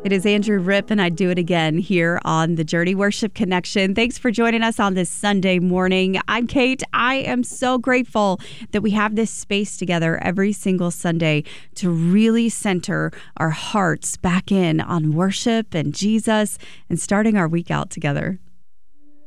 It is Andrew Ripp, and I do it again here on the Journey Worship Connection. Thanks for joining us on this Sunday morning. I'm Kate. I am so grateful that we have this space together every single Sunday to really center our hearts back in on worship and Jesus and starting our week out together.